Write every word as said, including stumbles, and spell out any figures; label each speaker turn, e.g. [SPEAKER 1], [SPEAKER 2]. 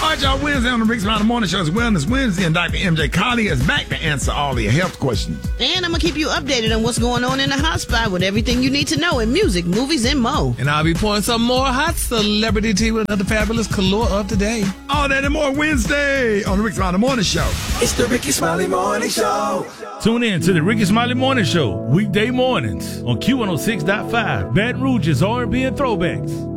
[SPEAKER 1] All right, y'all, Wednesday on the Rick Smiley Morning Show is Wellness Wednesday, and Doctor M J Collier is back to answer all your health questions.
[SPEAKER 2] And I'm going to keep you updated on what's going on in the hot spot with everything you need to know in music, movies, and more.
[SPEAKER 3] And I'll be pouring some more hot celebrity tea with another fabulous color of the day.
[SPEAKER 1] All that and more Wednesday on the Rick Smiley Morning Show.
[SPEAKER 4] It's the Ricky Smiley Morning Show.
[SPEAKER 5] Tune in to the Ricky Smiley Morning Show, weekday mornings on Q one oh six point five, Baton Rouge's R and B and Throwbacks.